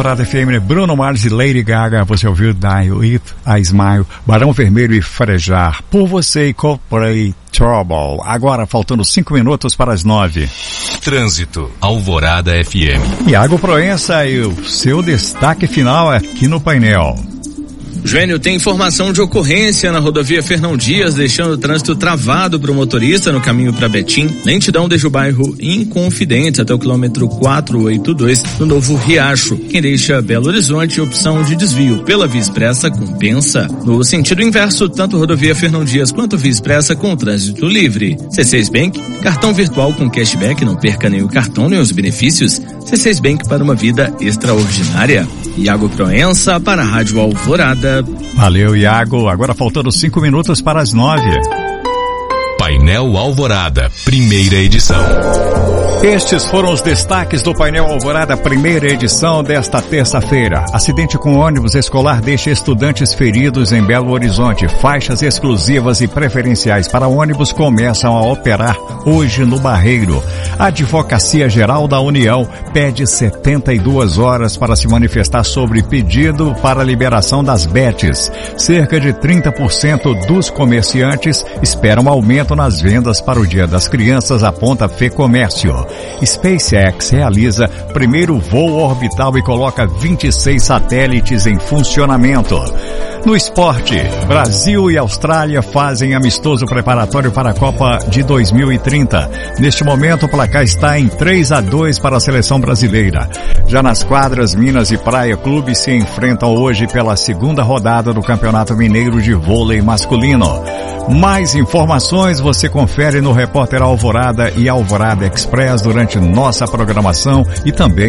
Alvorada FM, Bruno Mars e Lady Gaga. Você ouviu Die With a Smile, Barão Vermelho e Frejar. Por você e Coldplay, Trouble. Agora faltando 5 minutos para as 9. Trânsito, Alvorada FM. Iago Proença e o seu destaque final aqui no painel. Joênio, tem informação de ocorrência na rodovia Fernão Dias, deixando o trânsito travado para o motorista no caminho para Betim. Lentidão desde o bairro Inconfidente até o quilômetro 482 no Novo Riacho. Quem deixa Belo Horizonte, opção de desvio pela Via Expressa compensa. No sentido inverso, tanto rodovia Fernão Dias quanto Via Expressa com trânsito livre. C6 Bank, cartão virtual com cashback, não perca nem o cartão nem os benefícios. C6 Bank para uma vida extraordinária. Iago Proença para a Rádio Alvorada. Valeu, Iago. Agora faltando 5 minutos para as 9. Painel Alvorada, primeira edição. Estes foram os destaques do Painel Alvorada, primeira edição desta terça-feira. Acidente com ônibus escolar deixa estudantes feridos em Belo Horizonte. Faixas exclusivas e preferenciais para ônibus começam a operar hoje no Barreiro. A Advocacia Geral da União pede 72 horas para se manifestar sobre pedido para liberação das bets. Cerca de 30% dos comerciantes esperam aumento nas vendas para o Dia das Crianças, aponta FEComércio. SpaceX realiza primeiro voo orbital e coloca 26 satélites em funcionamento. No esporte, Brasil e Austrália fazem amistoso preparatório para a Copa de 2030. Neste momento, o placar está em 3-2 para a seleção brasileira. Já nas quadras, Minas e Praia Clube se enfrentam hoje pela segunda rodada do Campeonato Mineiro de Vôlei Masculino. Mais informações você confere no Repórter Alvorada e Alvorada Express durante nossa programação e também